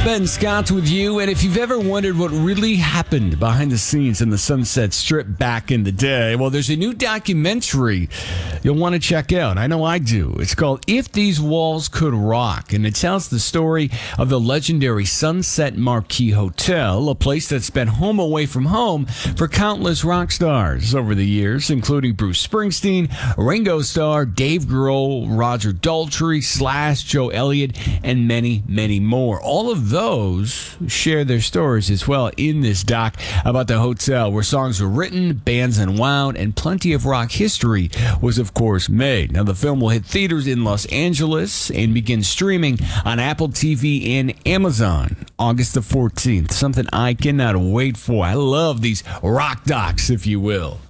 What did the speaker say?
Ben Scott with you, and if you've ever wondered what really happened behind the scenes in the Sunset Strip back in the day, well, there's a new documentary you'll want to check out. I know I do. It's called If These Walls Could Rock, and it tells the story of the legendary Sunset Marquis Hotel, a place that's been home away from home for countless rock stars over the years, including Bruce Springsteen, Ringo Starr, Dave Grohl, Roger Daltrey, Slash, Joe Elliott, and many, many more. All of those share their stories as well in this doc about the hotel, where songs were written, bands unwound, and plenty of rock history was, of course, made. Now, the film will hit theaters in Los Angeles and begin streaming on Apple TV and Amazon August the 14th. Something I cannot wait for. I love these rock docs, if you will.